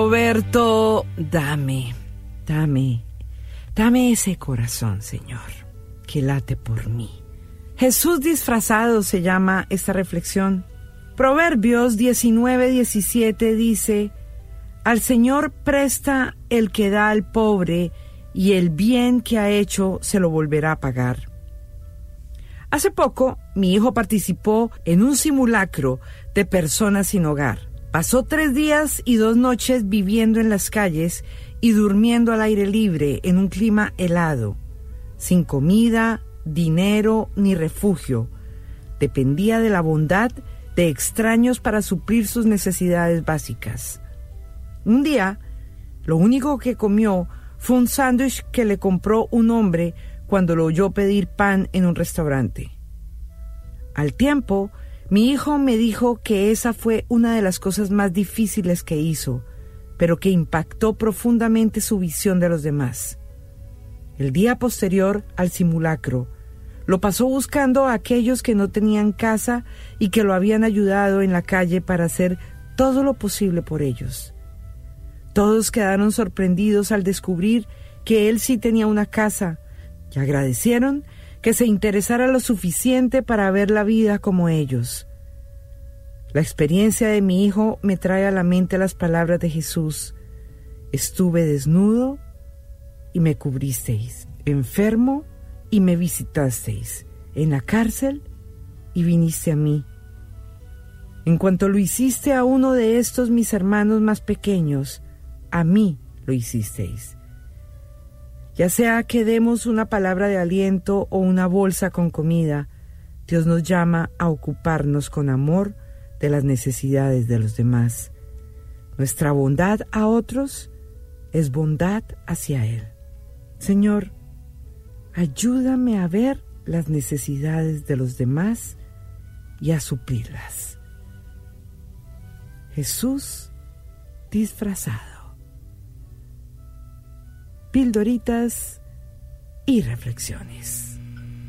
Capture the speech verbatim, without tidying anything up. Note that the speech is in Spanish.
Roberto, dame, dame, dame ese corazón, Señor, que late por mí. Jesús disfrazado se llama esta reflexión. Proverbios diecinueve diecisiete dice: al Señor presta el que da al pobre, y el bien que ha hecho se lo volverá a pagar. Hace poco, mi hijo participó en un simulacro de personas sin hogar. Pasó tres días y dos noches viviendo en las calles y durmiendo al aire libre en un clima helado, sin comida, dinero ni refugio. Dependía de la bondad de extraños para suplir sus necesidades básicas. Un día, lo único que comió fue un sándwich que le compró un hombre cuando lo oyó pedir pan en un restaurante. Al tiempo, mi hijo me dijo que esa fue una de las cosas más difíciles que hizo, pero que impactó profundamente su visión de los demás. El día posterior al simulacro, lo pasó buscando a aquellos que no tenían casa y que lo habían ayudado en la calle para hacer todo lo posible por ellos. Todos quedaron sorprendidos al descubrir que él sí tenía una casa y agradecieron que se interesara lo suficiente para ver la vida como ellos. La experiencia de mi hijo me trae a la mente las palabras de Jesús: estuve desnudo y me cubristeis, enfermo y me visitasteis, en la cárcel y viniste a mí. En cuanto lo hiciste a uno de estos mis hermanos más pequeños, a mí lo hicisteis. Ya sea que demos una palabra de aliento o una bolsa con comida, Dios nos llama a ocuparnos con amor de las necesidades de los demás. Nuestra bondad a otros es bondad hacia Él. Señor, ayúdame a ver las necesidades de los demás y a suplirlas. Jesús disfrazado. Pildoritas y reflexiones.